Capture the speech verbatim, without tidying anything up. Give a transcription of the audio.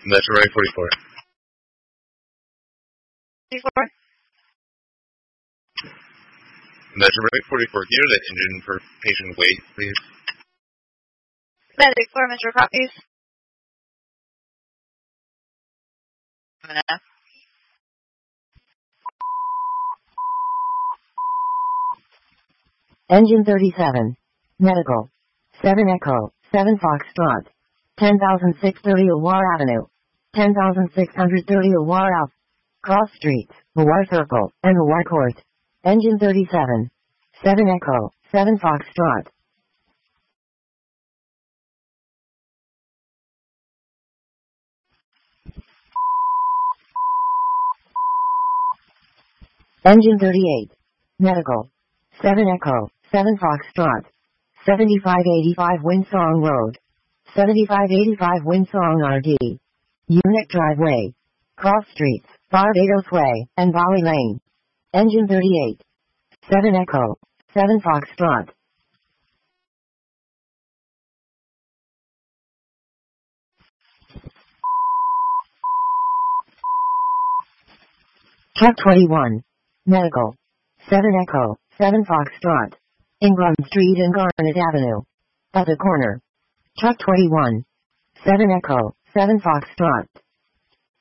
Metro Ray forty-four. forty-four. Metro Ray forty-four. Can you know the engine for patient weight, please? Medic four, Metro copies. Enough. Engine thirty-seven. Medical. seven Echo, seven Foxtrot. ten thousand six hundred thirty Awar Avenue. ten thousand six hundred thirty Awar Ave. Cross Streets, Awar Circle, and Awar Court. Engine thirty-seven. seven Echo, seven Foxtrot. Engine thirty-eight. Medical. seven Echo, seven Foxtrot. seventy-five eighty-five Winsong Road. seventy-five eighty-five Winsong R D. Unit Driveway. Cross Streets, Barbados Way, and Bali Lane. Engine thirty-eight. seven Echo, seven Foxtrot. Truck twenty-one. Medical. seven Echo, seven Foxtrot. Ingram Street and Garnet Avenue. At the corner. Truck twenty-one. seven Echo, seven Foxtrot.